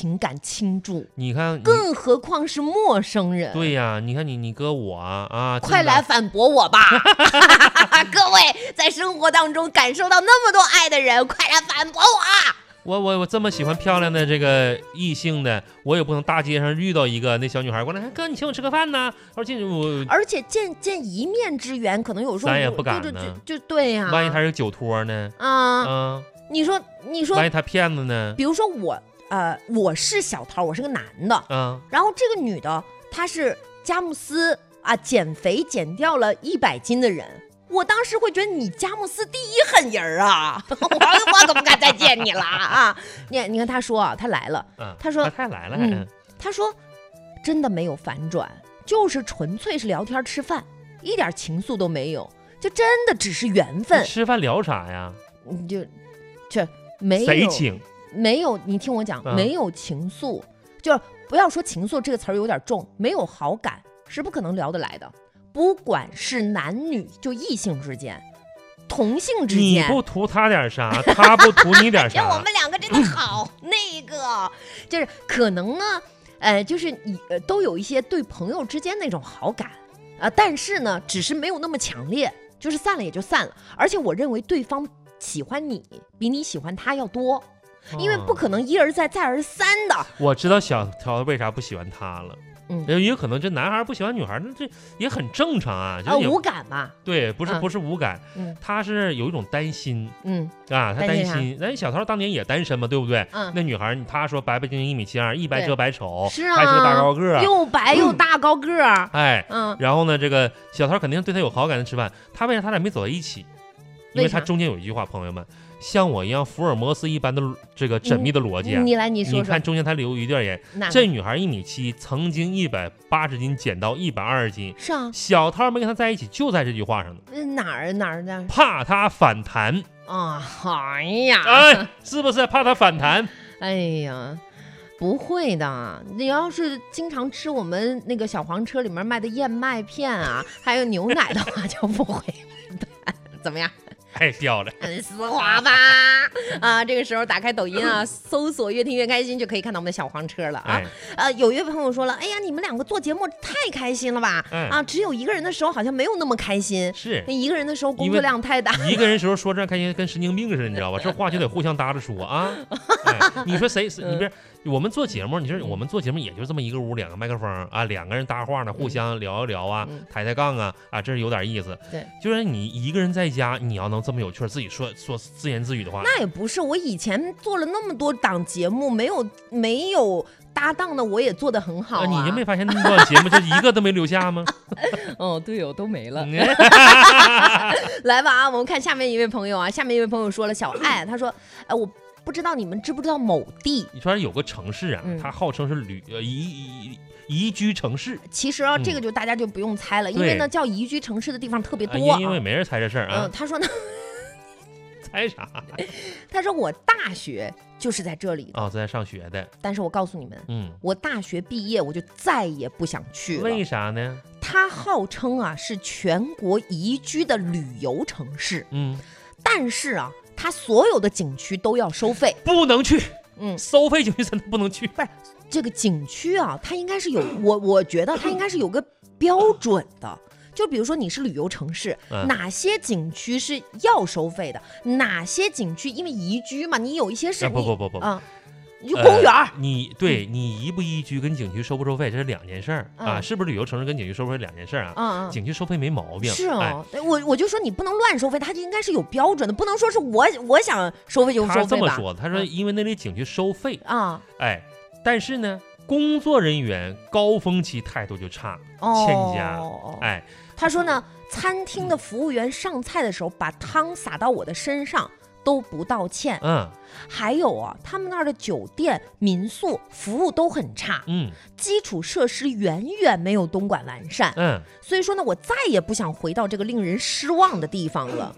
情感倾注， 你看， 更何况是陌生人。 对呀，你看你哥我啊， 快来反驳我吧！各位在生活当中感受到那么多爱的人，快来反驳我！ 我这么喜欢漂亮的这个异性的，我也不能大街上遇到一个那小女孩过来，哥你请我吃个饭呢，而且见一面之缘，可能有时候咱也不敢呢， 就对呀， 万一他是酒托呢？ 你说， 万一他骗子呢？ 比如说我是小涛，我是个男的，然后这个女的她是佳木斯啊，减肥减掉了100斤的人。我当时会觉得你佳木斯第一狠人啊，我可不敢再见你了啊！你看他说啊，他来了，他说他来了， 他说真的没有反转，就是纯粹是聊天吃饭，一点情愫都没有，就真的只是缘分。 吃饭聊啥呀？ 这没有谁请？ 没有，你听我讲，没有情愫，就是不要说情愫这个词儿有点重，没有好感是不可能聊得来的。不管是男女，就异性之间、同性之间， 你不图他点啥，他不图你点啥。 我们两个真的好那个，就是可能呢，就是都有一些对朋友之间那种好感但是呢，只是没有那么强烈，就是散了也就散了。而且我认为对方喜欢你比你喜欢他要多，因为不可能一而再再而三的。 我知道小条为啥不喜欢他了。也有可能这男孩不喜欢女孩，那这也很正常啊，就无感嘛。 对，不是无感，他是有一种担心，他担心。那小涛当年也单身嘛，对不对？那女孩他说白白净净1.72米，1白遮百丑， 是啊， 还是个大高个， 又白又大高个， 然后呢，这个小涛肯定对他有好感的吃饭，他为啥他俩没走在一起？因为他中间有一句话，朋友们。像我一样福尔摩斯一般的这个缜密的逻辑你说你看中间他留一段言，这女孩1.7米，曾经180斤减到120斤， 是啊， 小涛没跟他在一起，就在这句话上的。 哪儿的？ 怕他反弹哎呀， 是不是怕他反弹？ 哎呀，不会的，你要是经常吃我们那个小黄车里面卖的燕麦片啊，还有牛奶的话，就不会反弹。怎么样？ 太掉了， 很丝滑吧？这个时候打开抖音啊，搜索越听越开心，就可以看到我们的小黄车了啊。有一位朋友说了，哎呀，你们两个做节目太开心了吧？只有一个人的时候好像没有那么开心， 是一个人的时候工作量太大， 一个人时候说这样开心跟神经病似的，你知道吧？这话就得互相搭着说啊。你说谁？你别。我们做节目，你说我们做节目也就这么一个屋，2个麦克风啊，2个人搭话呢，互相聊一聊啊，抬抬杠啊，这是有点意思。 对， 就是你一个人在家，你要能这么有趣，自己说自言自语的话， 那也不是。我以前做了那么多档节目，没有搭档的，我也做得很好你就没发现那么多节目就一个都没留下吗？ 对都没了。来吧我们看下面一位朋友啊，下面一位朋友说了，小爱他说，我不知道你们知不知道某地？ 你说有个城市啊，它号称是宜居城市。 其实这个就大家就不用猜了，因为呢叫宜居城市的地方特别多因为没人猜这事儿他说呢， 猜啥？ 他说我大学就是在这里的在上学的。 但是我告诉你们，我大学毕业我就再也不想去了。 为啥呢？ 它号称是全国宜居的旅游城市，但是它所有的景区都要收费， 不能去。收费景区真的不能去。 不是这个景区它应该是有我觉得它应该是有个标准的。就比如说你是旅游城市，哪些景区是要收费的，哪些景区因为宜居嘛，你有一些是不你就公园你宜不宜居跟景区收不收费这是2件事儿是不是旅游城市跟景区收费2件事儿景区收费没毛病， 是我就说你不能乱收费，它就应该是有标准的，不能说是我想收费就收费吧。 他这么说，他说因为那里景区收费但是呢工作人员高峰期态度就差，欠佳他说呢，餐厅的服务员上菜的时候把汤洒到我的身上都不道歉，还有他们那儿的酒店民宿服务都很差，基础设施远远没有东莞完善，所以说呢，我再也不想回到这个令人失望的地方了，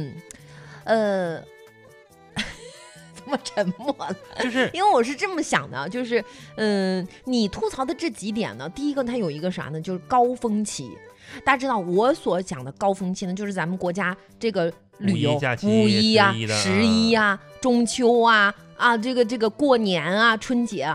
怎么沉默了？ 就是因为我是这么想的，就是你吐槽的这几点呢，第一个它有一个啥呢，就是高峰期。大家知道我所讲的高峰期呢，就是咱们国家这个旅游五一啊、11啊、中秋啊这个过年啊、春节啊，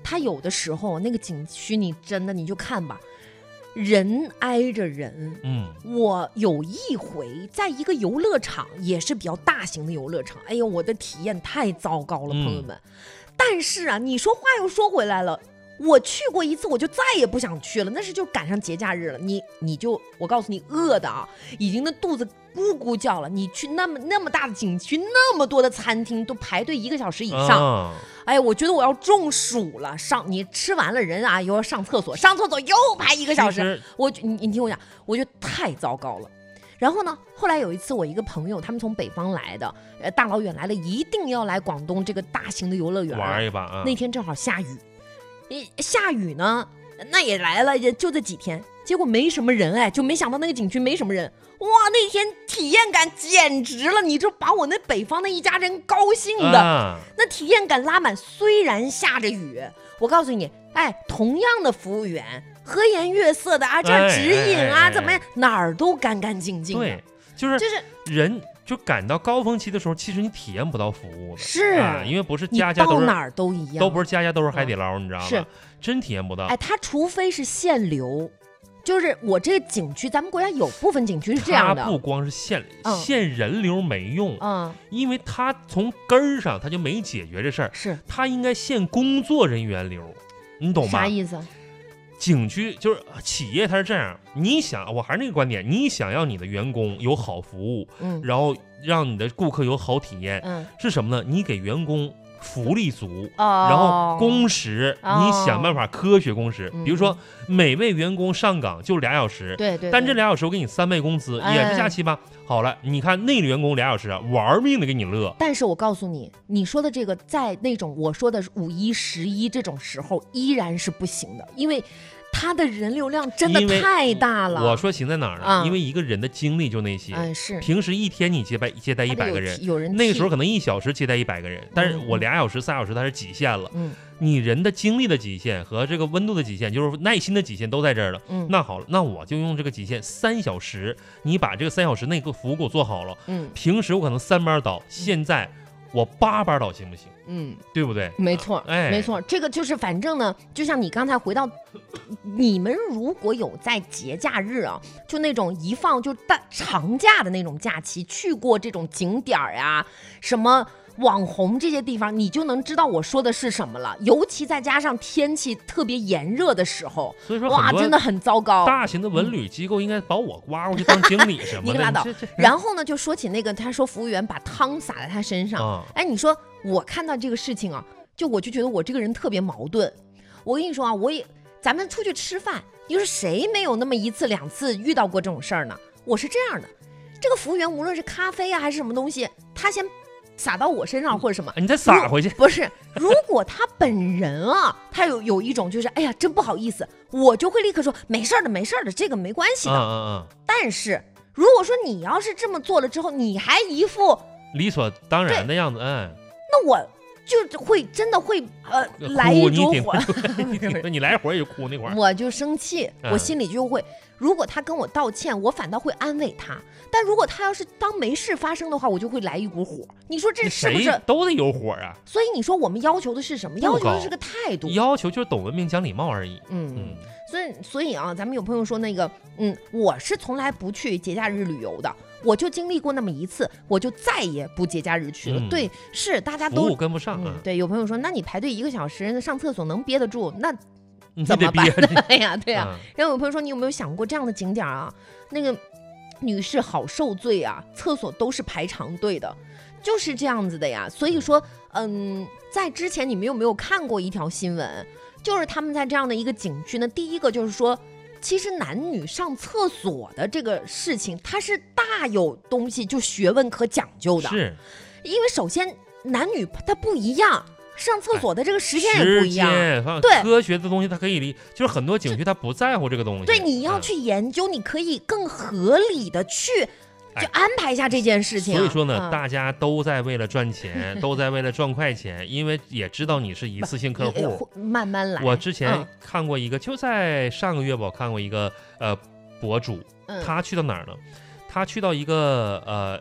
他有的时候那个景区，你真的你就看吧，人挨着人。我有一回在一个游乐场，也是比较大型的游乐场，哎呦，我的体验太糟糕了，朋友们。但是啊，你说话又说回来了，我去过一次，我就再也不想去了。那是就赶上节假日了，你就我告诉你，饿的啊，已经那肚子咕咕叫了。你去那么大的景区，那么多的餐厅，都排队1个小时以上。哎呀，我觉得我要中暑了。你吃完了人啊，又要上厕所，上厕所又排1个小时。你听我讲，我觉得太糟糕了。然后呢，后来有一次我一个朋友，他们从北方来的，大老远来的，一定要来广东这个大型的游乐园玩一把啊。 那天正好下雨，下雨呢，那也来了，也就这几天，结果没什么人，哎，就没想到那个景区没什么人。哇，那天体验感简直了，你就把我那北方的一家人高兴的，那体验感拉满。虽然下着雨，我告诉你，哎，同样的服务员，和颜悦色的啊，这儿指引啊，怎么样，哪儿都干干净净的。 对，就是人就赶到高峰期的时候，其实你体验不到服务的， 是因为不是家家都是， 到哪儿都一样， 都不是家家都是海底捞，你知道吗？ 是， 真体验不到。 哎，他除非是限流。就是我这个景区，咱们国家有部分景区是这样的， 它不光是限人流没用，因为它从根儿上它就没解决这事儿， 是它应该限工作人员流，你懂吗？ 啥意思？ 景区就是企业，它是这样，你想，我还是那个观点，你想要你的员工有好服务，然后让你的顾客有好体验，是什么呢？你给员工福利足，然后工时你想办法科学工时，比如说每位员工上岗就2小时， 对， 但这2小时我给你3倍工资，也是假期吧？好了，你看那个员工2小时啊，玩命的给你乐。 但是我告诉你，你说的这个在那种我说的5、1、11这种时候依然是不行的，因为他的人流量真的太大了。 我说行在哪儿呢？因为一个人的精力就那些， 是平时一天你接待100个人，那个时候可能1小时接待100个人，但是我2小时、3小时它是极限了。你人的精力的极限和这个温度的极限，就是耐心的极限都在这儿了。那好了，那我就用这个极限3小时，你把这个3小时那个服务给我做好了。平时我可能3班倒，现在我8班倒行不行？对不对？ 没错，没错，这个就是反正呢，就像你刚才回到，你们如果有在节假日啊，就那种一放就长假的那种假期，去过这种景点呀，什么网红这些地方，你就能知道我说的是什么了。尤其再加上天气特别炎热的时候， 所以说哇，真的很糟糕。 大型的文旅机构应该把我挖过去当经理什么的。 你可拉倒。然后呢，就说起那个，他说服务员把汤洒在他身上。哎，你说我看到这个事情啊，我就觉得我这个人特别矛盾。我跟你说啊，咱们出去吃饭，你说谁没有那么1次2次遇到过这种事儿呢？我是这样的，这个服务员无论是咖啡啊还是什么东西，他先洒到我身上或者什么， 你再洒回去。 不是，如果他本人啊，他有一种就是，哎呀，真不好意思，我就会立刻说没事的，这个没关系的。但是如果说你要是这么做了之后，你还一副理所当然的样子， 那我就会真的会来一桌火， 你来火也就哭那会儿， 我就生气，我心里就会，如果他跟我道歉，我反倒会安慰他。但如果他要是当没事发生的话，我就会来一股火。你说这是不是都得有火啊？ 所以你说我们要求的是什么？要求的是个态度， 要求就是懂文明讲礼貌而已。 所以啊，咱们有朋友说那个，我是从来不去节假日旅游的，我就经历过那么1次，我就再也不节假日去了。对，是大家都服务跟不上啊。 对，有朋友说，那你排队1个小时上厕所能憋得住？那怎么办？对呀，对呀。然后有朋友说，你有没有想过这样的景点啊？那个女士好受罪啊，厕所都是排长队的，就是这样子的呀。所以说，在之前你们有没有看过一条新闻？就是他们在这样的一个景区呢，第一个就是说，其实男女上厕所的这个事情，它是大有东西就学问可讲究的。 是， 因为首先男女它不一样。上厕所的这个时间也不一样， 对，科学的东西它可以就是很多景区它不在乎这个东西。 对，你要去研究，你可以更合理的去安排一下这件事情。 所以说呢，大家都在为了赚钱，都在为了赚快钱，因为也知道你是一次性客户， 慢慢来。 我之前看过一个，就在上个月吧，我看过一个博主，他去到哪儿呢？他去到一个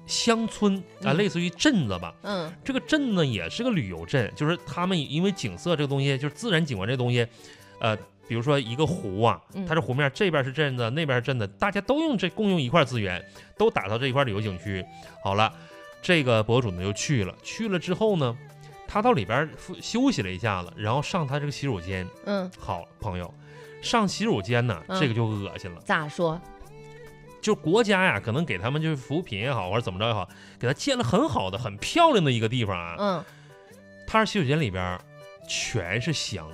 乡村啊，类似于镇子吧。这个镇呢也是个旅游镇，就是他们因为景色这个东西，就是自然景观这个东西，比如说一个湖啊，它是湖面，这边是镇子，那边是镇子，大家都共用一块资源，都打造这一块旅游景区。好了，这个博主呢就去了之后呢，他到里边休息了一下子，然后上他这个洗手间。好朋友，上洗手间呢，这个就恶心了。 咋说？ 就国家呀，可能给他们就是扶贫也好，或者怎么着也好，给他建了很好的、很漂亮的一个地方啊。他洗手间里边全是香。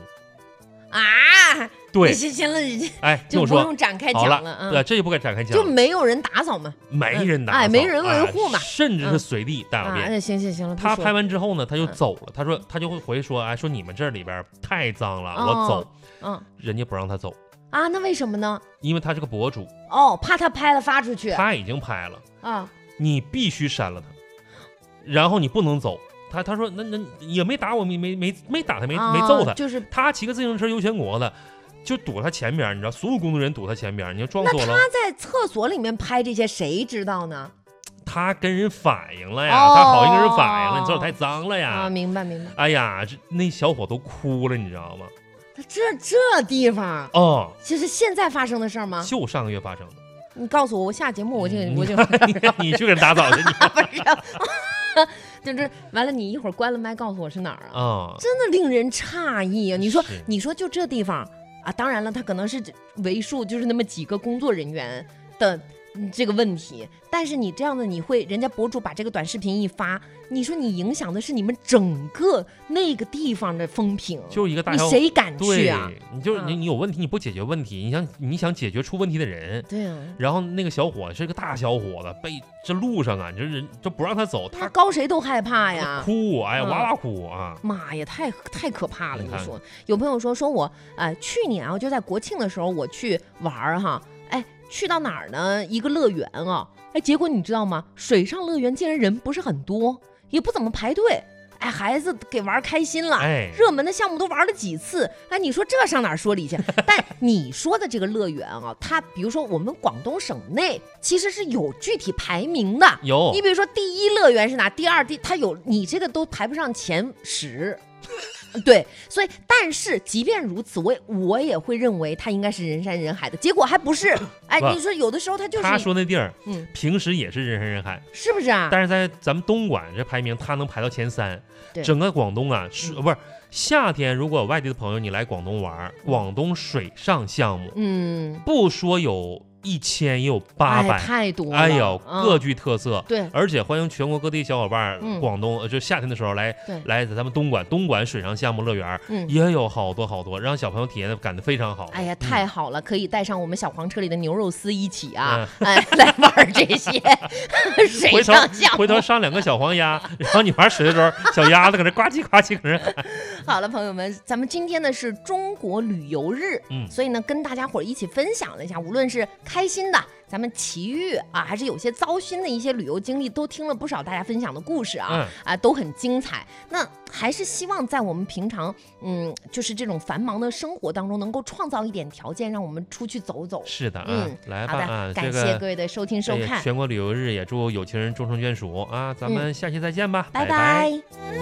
对， 行了， 哎， 就不用展开讲了。 这就不该展开讲， 就没有人打扫嘛， 没人打扫， 没人维护嘛， 甚至是随地大小便。 行了。 他拍完之后呢，他就走了。他就会回说，说你们这里边太脏了，我走。人家不让他走啊？那为什么呢？ 因为他是个博主怕他拍了发出去。 他已经拍了你必须删了他，然后你不能走。他说那也没打我，没打他，没揍他， 就是他骑个自行车游全国的，就堵他前边，你知道，所有工作人员堵他前边，你就撞死我了。 那他在厕所里面拍这些，谁知道呢？ 他跟人反映了呀，他好心跟人反映了，你厕所太脏了呀。 明白。 哎呀，那小伙都哭了，你知道吗？ 这地方其实现在发生的事儿吗？ 就上个月发生的。 你告诉我下节目我就你去给人打扫去，你不是。就是完了，你一会儿关了麦，告诉我是哪儿啊？真的令人诧异啊！你说就这地方啊，当然了，他可能是为数就是那么几个工作人员的这个问题，但是你这样的，人家博主把这个短视频一发，你说你影响的是你们整个那个地方的风评， 就是一个大小， 你谁敢去啊？ 你有问题，你不解决问题，你想解决出问题的人， 对啊。 然后那个小伙是个大小伙子，被这路上啊，人就不让他走，他高谁都害怕呀， 哭，哎呀，哇哇哭啊！ 妈呀，太可怕了！你说，有朋友说我去年啊，就在国庆的时候我去玩哈，去到哪儿呢？一个乐园啊，结果你知道吗？水上乐园竟然人不是很多，也不怎么排队，孩子给玩开心了，热门的项目都玩了几次，你说这上哪儿说理去？但你说的这个乐园啊，它比如说我们广东省内其实是有具体排名的， 有， 你比如说第一乐园是哪，第二它有，你这个都排不上前10。对，所以但是即便如此，我也会认为它应该是人山人海的，结果还不是。你说有的时候它就是他说那地儿，平时也是人山人海， 是不是啊？ 但是在咱们东莞这排名，它能排到前3。整个广东啊，不是夏天，如果有外地的朋友你来广东玩，广东水上项目，不说有1000也有800， 太多了。 哎呦，各具特色。 对， 而且欢迎全国各地小伙伴，广东就夏天的时候来咱们东莞水上项目乐园，也有好多，让小朋友体验的感觉非常好。 哎呀，太好了，可以带上我们小黄车里的牛肉丝一起啊，来玩这些水上项目。 回头上2个小黄鸭，然后你玩水的时候，小鸭子搁那呱唧呱唧搁那喊。 好了，朋友们，咱们今天呢是中国旅游日，所以呢跟大家伙一起分享了一下，无论是开心的，咱们奇遇啊，还是有些糟心的一些旅游经历，都听了不少大家分享的故事啊，都很精彩。那还是希望在我们平常就是这种繁忙的生活当中，能够创造一点条件，让我们出去走走。 是的，来吧， 好的，感谢各位的收听收看。 全国旅游日也祝有情人终成眷属啊！咱们下期再见吧， 拜拜。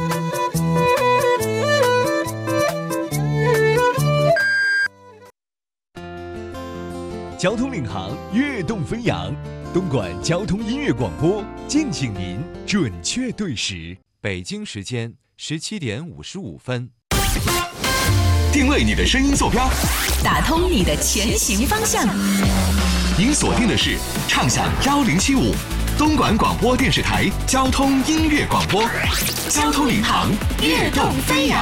交通领航，跃动飞扬，东莞交通音乐广播，敬请您准确对时。 北京时间17点55分。 定位你的声音坐标， 打通你的前行方向。 您锁定的是畅享1075，东莞广播电视台交通音乐广播，交通领航，跃动飞扬。